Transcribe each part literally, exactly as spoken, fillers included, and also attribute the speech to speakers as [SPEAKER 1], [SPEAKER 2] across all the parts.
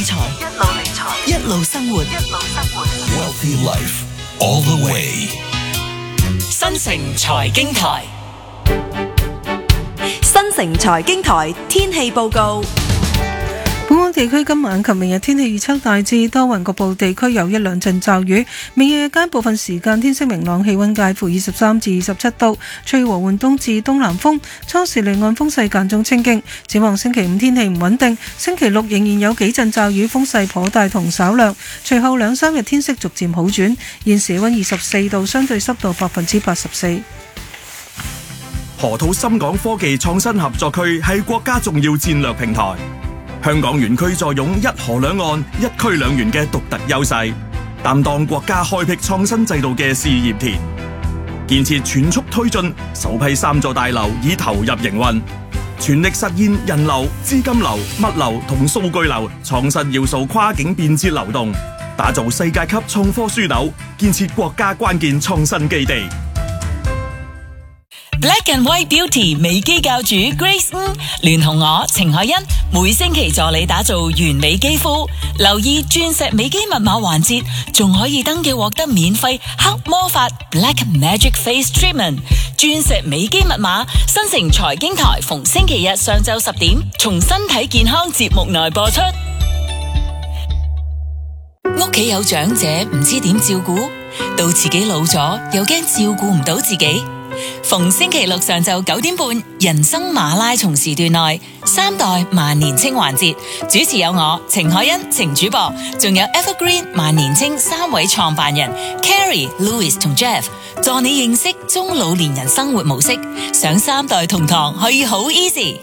[SPEAKER 1] 財，一路理財，一路生活，一路生活。
[SPEAKER 2] Wealthy Life all the way。
[SPEAKER 1] 新城財經台，
[SPEAKER 3] 新城財經台天氣報告。
[SPEAKER 4] 本港地區今晚及明日天氣預測大致多雲，局部地區有一兩陣驟雨。明日日間部分時間天色明朗，氣溫介乎二十三至二十七度，吹和緩東至東南風。初時離岸風勢間中清勁。展望星期五天氣唔穩定，星期六仍然有幾陣驟雨，風勢頗大同稍涼。隨後兩三日天色逐漸好轉。現時氣溫二十四度，相對濕度百分之八十四。
[SPEAKER 5] 河套深港科技創新合作區係國家重要戰略平台。香港園區坐擁一河兩岸、一區兩園嘅獨特優勢，擔當國家開闢創新制度嘅事業田。建設全速推進，首批三座大樓已投入營運，全力實現人流、資金流、物流同數據流創新要素跨境便捷流動，打造世界級創科樞紐，建設國家關鍵創新基地。
[SPEAKER 1] Black and White Beauty 美肌教主 Grace Ng 聯同我程海欣，每星期助你打造完美肌膚。留意鑽石美肌密碼環節，仲可以登記獲得免費黑魔法 Black Magic Face Treatment。鑽石美肌密碼，新城財經台逢星期日上晝十點，從身體健康節目內播出。屋企有長者唔知點照顧，到自己老咗又驚照顧唔到自己。逢星期六上晝九點半，人生馬拉松時段內三代萬年青環節，主持有我程海欣程主播，仲有 Evergreen 萬年青三位創辦人 Carrie、Louis 同 Jeff， 助你認識中老年人生活模式，上三代同堂可以好 easy。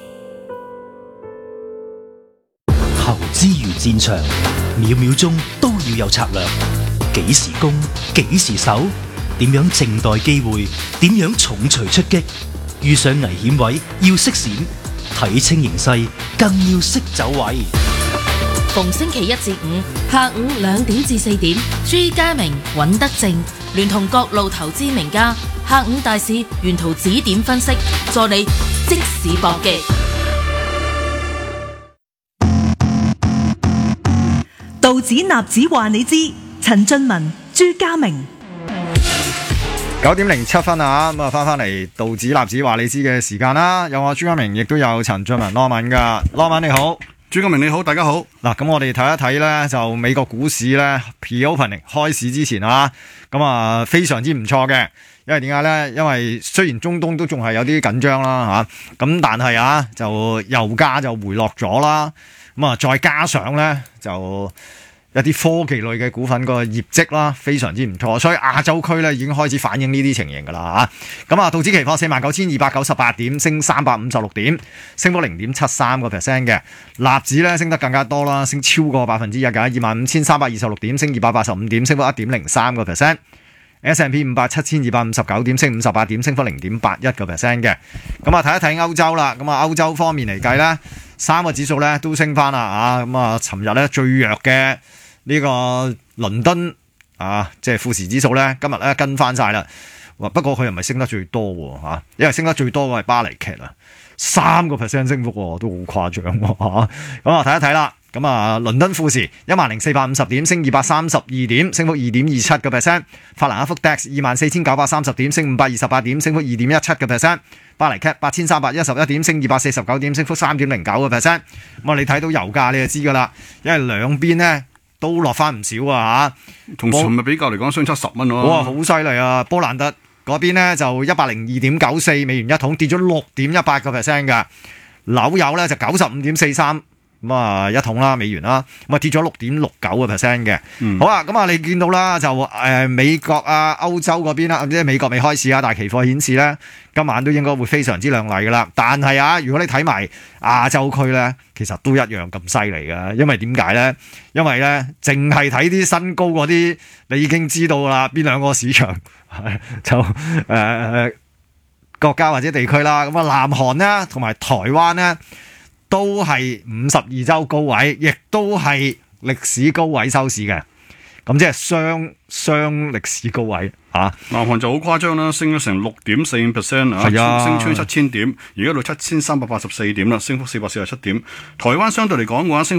[SPEAKER 6] 投資如戰場，秒秒鐘都要有策略，幾時攻，幾時守，點樣靜待機會？點樣重錘出擊？遇上危險位要識閃，睇清形勢更要識走位。
[SPEAKER 7] 逢星期一至五下午兩點至四點，朱家明、尹德正聯同各路投資名家，下午大市沿途指點分析，助你即時搏擊。
[SPEAKER 3] 道指納指話你知，陳俊文、朱家明。
[SPEAKER 8] 九點零七分啊，咁啊翻翻嚟道指納指話你知嘅時間啦，有我朱家明，亦都有陳俊文羅文噶，羅文你好，
[SPEAKER 9] 朱家明你好，大家好。
[SPEAKER 8] 嗱，咁我哋睇一睇咧，就美國股市咧 pre-opening 開市之前啊，咁啊非常之唔錯嘅，因為點解咧？因為雖然中東都仲係有啲緊張啦吓，咁但係啊就油價就回落咗啦，咁啊再加上咧就一啲科技類嘅股份個業績啦，非常之唔錯，所以亞洲區咧已經開始反映呢啲情形㗎啦嚇。咁啊，道指期貨四萬九千二百九十八點，升三百五十六點，升幅零點七三個 percent 嘅。納指咧升得更加多啦，升超過百分之一㗎，二萬五千三百二十六點，升二百八十五點，升幅一點零三個 percent。S and P 五百七千二百五十九點，升五十八點，升幅零點八一個 percent 嘅。咁啊，睇一睇歐洲啦。咁啊，歐洲方面嚟計咧，三個指數咧都升翻啦啊。咁啊，尋日咧最弱嘅呢個倫敦啊，即係富時指數咧，今日咧跟翻晒啦。不過佢又唔係升得最多喎嚇，因為升得最多嘅係巴黎劇啊，三個 percent 升幅喎，都好誇張喎嚇。咁啊睇一睇啦，咁啊倫敦富時一萬零四百五十點，升二百三十二點，升幅二點二七個 percent。法蘭克福 D A X 二萬四千九百三十點，升五百二十八點，升幅二點一七個 percent。巴黎 C A T 八千三百一十一點，升二百四十九點，升幅三點零九個 percent。咁啊你睇到油價你就知㗎啦，因為兩邊咧都落翻唔少啊嚇，
[SPEAKER 9] 同尋日比較嚟講相差十蚊咯。
[SPEAKER 8] 哇，好犀利啊！波蘭特嗰邊咧就一百零二點九四美元一桶，跌咗六點一八個 percent 㗎。紐油咧就九十五點四三咁啊一桶啦美元啦，咁啊跌咗六點六九個 percent 嘅。嗯、好啊，咁啊你見到啦就誒、呃、美國啊歐洲嗰邊啦，即係美國未開市啊，但係期貨顯示咧今晚都應該會非常之亮麗㗎啦。但係啊，如果你睇埋亞洲區咧，其實都一樣咁犀利㗎，因為點解咧？因為咧淨係睇啲新高嗰啲，你已經知道啦，邊兩個市場就誒、呃、國家或者地區啦。咁啊，南韓咧同埋台灣咧都係五十二周高位，亦都係歷史高位收市嘅。咁即係雙雙歷史高位啊！
[SPEAKER 9] 南韓就好誇張啦，升咗成六點四五 percent 啊，升穿七千點，而家到七千三百八十四點啦，升幅四百四十七點。台灣相對嚟講嘅話，升